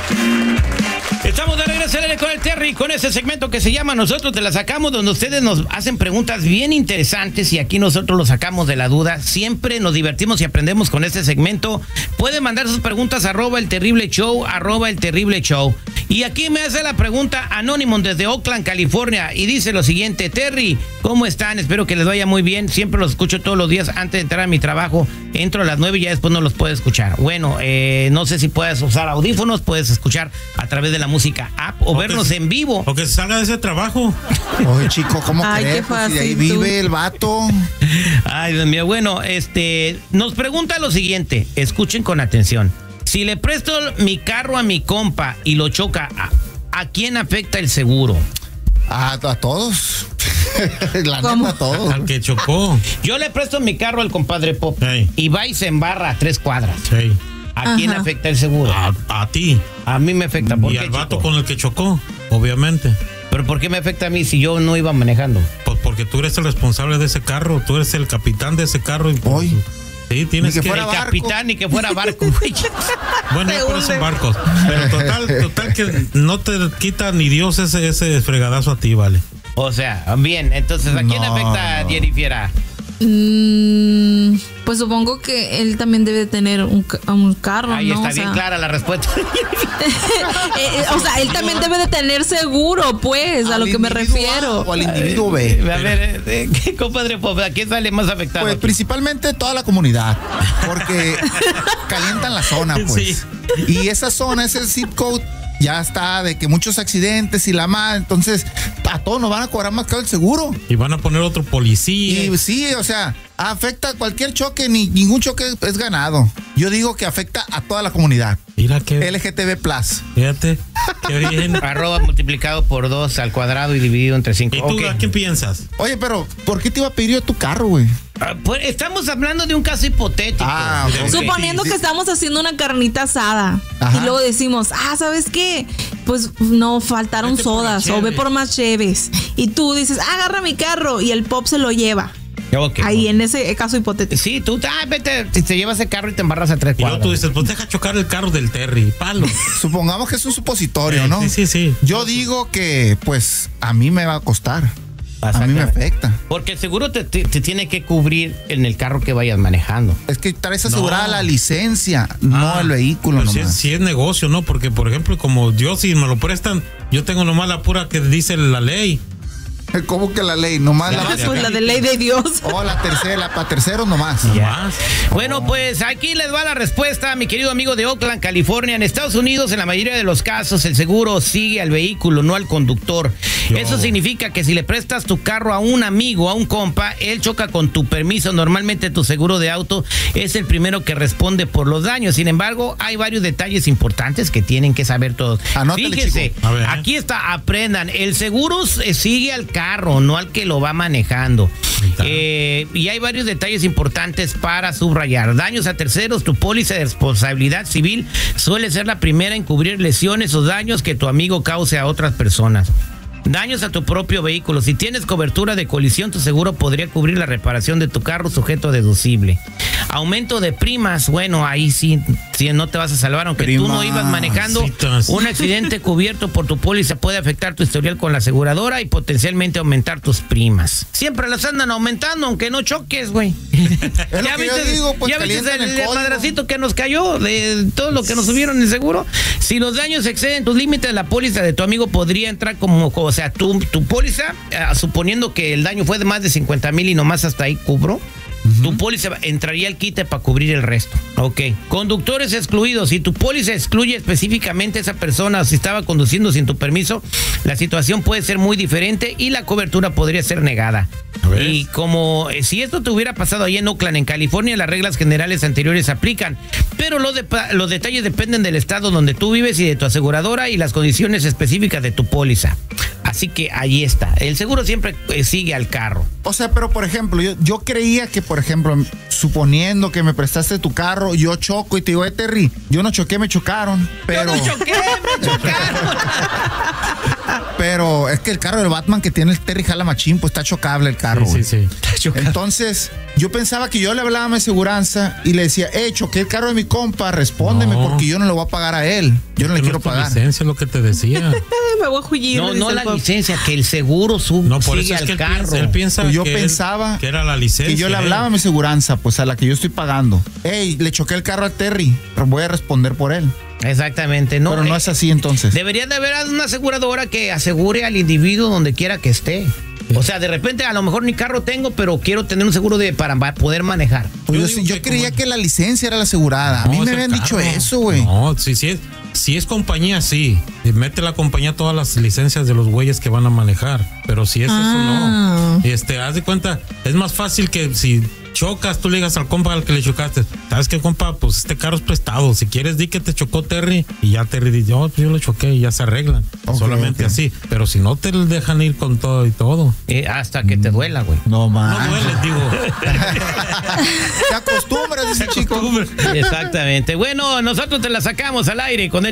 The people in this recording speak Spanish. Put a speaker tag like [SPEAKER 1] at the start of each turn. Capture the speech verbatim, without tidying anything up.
[SPEAKER 1] Estamos de regreso con el Terry, con ese segmento que se llama Nosotros Te La Sacamos, donde ustedes nos hacen preguntas bien interesantes y aquí nosotros los sacamos de la duda. Siempre nos divertimos y aprendemos con este segmento. Pueden mandar sus preguntas arroba el terrible show, arroba el terrible show. Y aquí me hace la pregunta Anónimo desde Oakland, California, y dice lo siguiente: Terry, ¿cómo están? Espero que les vaya muy bien. Siempre los escucho todos los días antes de entrar a mi trabajo. Entro a las nueve y ya después no los puedo escuchar. Bueno, eh, no sé si puedes usar audífonos, puedes escuchar a través de la música app o, o vernos
[SPEAKER 2] se,
[SPEAKER 1] en vivo.
[SPEAKER 2] O que se salga de ese trabajo.
[SPEAKER 3] Oye, chico, ¿cómo
[SPEAKER 4] Ay,
[SPEAKER 3] crees?
[SPEAKER 4] qué fácil,
[SPEAKER 3] pues, y ahí
[SPEAKER 4] tú.
[SPEAKER 3] vive el vato.
[SPEAKER 1] Ay, Dios mío. Bueno, este, nos pregunta lo siguiente. Escuchen con atención. Si le presto mi carro a mi compa y lo choca, ¿a, a quién afecta el seguro?
[SPEAKER 3] A, a todos. La
[SPEAKER 4] ¿Cómo?
[SPEAKER 3] neta, a todos.
[SPEAKER 2] Al que chocó.
[SPEAKER 1] Yo le presto mi carro al compadre Pop
[SPEAKER 2] Hey.
[SPEAKER 1] y va y se embarra a tres cuadras.
[SPEAKER 2] Sí.
[SPEAKER 1] ¿A quién
[SPEAKER 4] Ajá.
[SPEAKER 1] afecta el seguro?
[SPEAKER 2] A, a ti.
[SPEAKER 1] A mí me afecta. ¿Por
[SPEAKER 2] Y
[SPEAKER 1] qué,
[SPEAKER 2] al vato
[SPEAKER 1] chico?
[SPEAKER 2] con el que chocó, obviamente.
[SPEAKER 1] ¿Pero por qué me afecta a mí si yo no iba manejando?
[SPEAKER 2] Pues porque tú eres el responsable de ese carro, tú eres el capitán de ese carro. Y pues,
[SPEAKER 3] Hoy.
[SPEAKER 2] sí, tienes
[SPEAKER 3] Ni que
[SPEAKER 2] que...
[SPEAKER 3] fuera
[SPEAKER 1] El
[SPEAKER 3] barco.
[SPEAKER 1] capitán ni que fuera barco, güey.
[SPEAKER 2] Bueno,
[SPEAKER 4] Se
[SPEAKER 2] yo por eso
[SPEAKER 4] hunde.
[SPEAKER 2] en barcos. Pero total, total que no te quita ni Dios ese, ese fregadazo a ti, vale.
[SPEAKER 1] O sea, bien, entonces ¿a quién
[SPEAKER 3] No,
[SPEAKER 1] afecta
[SPEAKER 3] no.
[SPEAKER 1] Jennifer?
[SPEAKER 4] Mm, pues supongo que él también debe de tener un, ca- un carro,
[SPEAKER 1] Ahí
[SPEAKER 4] ¿no?
[SPEAKER 1] está
[SPEAKER 4] O
[SPEAKER 1] bien
[SPEAKER 4] sea,
[SPEAKER 1] clara la respuesta.
[SPEAKER 4] eh, eh, o sea, él también debe de tener seguro, pues, a
[SPEAKER 3] ¿Al
[SPEAKER 4] lo que me
[SPEAKER 3] individuo A
[SPEAKER 4] refiero.
[SPEAKER 3] o al individuo B?
[SPEAKER 1] A ver, eh, eh, ¿qué compadre Pop? ¿A quién sale más afectado?
[SPEAKER 3] Pues
[SPEAKER 1] aquí?
[SPEAKER 3] principalmente toda la comunidad, porque calientan la zona, pues.
[SPEAKER 2] Sí.
[SPEAKER 3] Y esa zona, ese zip code, ya está de que muchos accidentes y la más, entonces a todos nos van a cobrar más caro el seguro.
[SPEAKER 2] Y van a poner otro policía.
[SPEAKER 3] Y sí, o sea, afecta cualquier choque, ni ningún choque es ganado. Yo digo que afecta a toda la comunidad.
[SPEAKER 2] Mira que...
[SPEAKER 3] L G T B plus.
[SPEAKER 2] Fíjate, qué bien.
[SPEAKER 1] Arroba multiplicado por dos al cuadrado y dividido entre cinco.
[SPEAKER 2] ¿Y tú
[SPEAKER 1] Ok.
[SPEAKER 2] a quién piensas?
[SPEAKER 3] Oye, pero ¿por qué te iba a pedir yo tu carro, güey?
[SPEAKER 1] Ah, pues, estamos hablando de un caso hipotético.
[SPEAKER 3] Ah, ok.
[SPEAKER 4] Suponiendo
[SPEAKER 2] Sí,
[SPEAKER 4] que
[SPEAKER 2] sí.
[SPEAKER 4] estamos haciendo una carnita asada
[SPEAKER 3] Ajá.
[SPEAKER 4] y luego decimos, ah, ¿sabes qué? Pues no, faltaron
[SPEAKER 2] Vete por
[SPEAKER 4] sodas
[SPEAKER 2] la
[SPEAKER 4] o ve
[SPEAKER 2] cheve.
[SPEAKER 4] por más cheves. Y tú dices, ah, agarra mi carro y el Pop se lo lleva.
[SPEAKER 1] Ok.
[SPEAKER 4] Ahí en ese caso hipotético.
[SPEAKER 1] Sí, tú, ah, vete, si te llevas el carro y te embarras a tres
[SPEAKER 2] Y luego
[SPEAKER 1] cuadras.
[SPEAKER 2] tú dices, pues deja chocar el carro del Terry, palo.
[SPEAKER 3] Supongamos que es un supositorio,
[SPEAKER 2] Sí,
[SPEAKER 3] ¿no?
[SPEAKER 2] sí, sí, sí.
[SPEAKER 3] Yo digo que, pues, a mí me va a costar. A mí me afecta.
[SPEAKER 1] Porque el seguro te, te- te tiene que cubrir en el carro que vayas manejando.
[SPEAKER 3] Es que traes asegurada
[SPEAKER 2] No.
[SPEAKER 3] la licencia, no
[SPEAKER 2] Ah,
[SPEAKER 3] el vehículo
[SPEAKER 2] pues sí, es,
[SPEAKER 3] nomás.
[SPEAKER 2] sí es negocio, ¿no? Porque, por ejemplo, como yo, si me lo prestan, yo tengo nomás la pura que dice la ley.
[SPEAKER 3] ¿Cómo que la ley? Nomás la
[SPEAKER 2] Ya,
[SPEAKER 3] base.
[SPEAKER 2] ya.
[SPEAKER 4] Pues la de ley de Dios.
[SPEAKER 3] O la tercera, para terceros nomás.
[SPEAKER 2] Nomás.
[SPEAKER 1] Bueno, pues aquí les va la respuesta, mi querido amigo de Oakland, California. En Estados Unidos, en la mayoría de los casos, el seguro sigue al vehículo, no al conductor.
[SPEAKER 2] Yo.
[SPEAKER 1] Eso significa que si le prestas tu carro a un amigo, a un compa, él choca con tu permiso. Normalmente tu seguro de auto es el primero que responde por los daños. Sin embargo, hay varios detalles importantes que tienen que saber todos.
[SPEAKER 3] Anótale,
[SPEAKER 1] Fíjense,
[SPEAKER 3] chico.
[SPEAKER 2] A ver.
[SPEAKER 1] aquí está, aprendan. El seguro eh, sigue al carro, no al que lo va manejando.
[SPEAKER 2] Ahí está.
[SPEAKER 1] Eh, y hay varios detalles importantes para subrayar. Daños a terceros, tu póliza de responsabilidad civil suele ser la primera en cubrir lesiones o daños que tu amigo cause a otras personas. Daños a tu propio vehículo. Si tienes cobertura de colisión, tu seguro podría cubrir la reparación de tu carro sujeto a deducible. Aumento de primas, bueno, ahí sí, sí no te vas a salvar, aunque tú no
[SPEAKER 3] Primas.
[SPEAKER 1] ibas manejando.
[SPEAKER 2] Primas.
[SPEAKER 1] Un accidente cubierto por tu póliza puede afectar tu historial con la aseguradora y potencialmente aumentar tus primas. Siempre las andan aumentando, aunque no choques, güey.
[SPEAKER 3] Es lo que yo digo, pues,
[SPEAKER 1] ya viste
[SPEAKER 3] calientan
[SPEAKER 1] el,
[SPEAKER 3] el
[SPEAKER 1] el
[SPEAKER 3] código.
[SPEAKER 1] madracito que nos cayó de todo lo que nos subieron el seguro. Si los daños exceden tus límites, la póliza de tu amigo podría entrar como, o sea, tu, tu póliza, eh, suponiendo que el daño fue de más de cincuenta mil y nomás hasta ahí cubro. Tu póliza entraría al quite para cubrir el resto. Ok. Conductores excluidos. Si tu póliza excluye específicamente a esa persona o si estaba conduciendo sin tu permiso, la situación puede ser muy diferente y la cobertura podría ser negada.
[SPEAKER 2] A ver.
[SPEAKER 1] Y como eh, si esto te hubiera pasado ahí en Oakland, en California, las reglas generales anteriores aplican, pero los, de- los detalles dependen del estado donde tú vives y de tu aseguradora y las condiciones específicas de tu póliza. Así que ahí está. El seguro siempre eh, sigue al carro.
[SPEAKER 3] O sea, pero por ejemplo, yo, yo creía que, por ejemplo, suponiendo que me prestaste tu carro, yo choco y te digo, eh, Terry, yo no choqué, me chocaron. Pero,
[SPEAKER 1] Yo no choqué, me chocaron.
[SPEAKER 3] pero es que el carro del Batman que tiene el Terry jala machín, pues está chocable el carro.
[SPEAKER 2] Sí,
[SPEAKER 3] güey.
[SPEAKER 2] sí, sí.
[SPEAKER 1] Chocado.
[SPEAKER 3] Entonces, Yo pensaba que yo le hablaba a mi aseguranza y le decía, hey, choqué el carro de mi compa, respóndeme
[SPEAKER 2] No.
[SPEAKER 3] porque yo no le voy a pagar a él. Yo no le
[SPEAKER 2] Que
[SPEAKER 3] quiero
[SPEAKER 2] es tu
[SPEAKER 3] pagar.
[SPEAKER 2] licencia, lo que te decía.
[SPEAKER 4] Me voy a jullir.
[SPEAKER 1] No,
[SPEAKER 4] dice
[SPEAKER 1] no
[SPEAKER 4] el
[SPEAKER 1] la
[SPEAKER 4] pop.
[SPEAKER 1] licencia, que el seguro sub
[SPEAKER 2] No, por
[SPEAKER 1] sigue
[SPEAKER 2] eso es que
[SPEAKER 1] al
[SPEAKER 2] él
[SPEAKER 1] carro.
[SPEAKER 2] piensa, él piensa
[SPEAKER 3] Pues yo
[SPEAKER 2] que, él-
[SPEAKER 3] pensaba
[SPEAKER 2] que era la licencia.
[SPEAKER 3] Que yo le
[SPEAKER 2] ¿eh?
[SPEAKER 3] hablaba a mi aseguranza, pues a la que yo estoy pagando. Hey, le choqué el carro a Terry, pero voy a responder por él.
[SPEAKER 1] Exactamente, no.
[SPEAKER 3] pero no
[SPEAKER 1] eh,
[SPEAKER 3] es así entonces.
[SPEAKER 1] Debería de haber una aseguradora que asegure al individuo donde quiera que esté. O sea, de repente a lo mejor ni carro tengo, pero quiero tener un seguro de para ma- poder manejar.
[SPEAKER 3] Pues
[SPEAKER 2] Yo
[SPEAKER 3] yo
[SPEAKER 2] digo
[SPEAKER 3] yo
[SPEAKER 2] que
[SPEAKER 3] creía
[SPEAKER 2] como-
[SPEAKER 3] que la licencia era la asegurada. A
[SPEAKER 2] No,
[SPEAKER 3] mí
[SPEAKER 2] es
[SPEAKER 3] me
[SPEAKER 2] el
[SPEAKER 3] habían dicho
[SPEAKER 2] carro.
[SPEAKER 3] eso, güey.
[SPEAKER 2] No, si, si, es, si es compañía, sí. Mete la compañía todas las licencias de los güeyes que van a manejar. Pero si es
[SPEAKER 4] Ah.
[SPEAKER 2] eso, no. Este, haz de cuenta, es más fácil que si chocas, tú le digas al compa al que le chocaste, ¿sabes qué, compa? Pues este carro es prestado. Si quieres, di que te chocó Terry. Y ya Terry dice, oh, pues yo lo choqué y ya se arreglan.
[SPEAKER 3] Ok,
[SPEAKER 2] Solamente
[SPEAKER 3] ok.
[SPEAKER 2] así. Pero si no, te dejan ir con todo y todo.
[SPEAKER 1] Eh, hasta que te duela, güey.
[SPEAKER 3] No,
[SPEAKER 2] No
[SPEAKER 3] man.
[SPEAKER 2] duele, digo.
[SPEAKER 3] Te acostumbras, ese chico.
[SPEAKER 1] Exactamente. Bueno, nosotros te la sacamos al aire con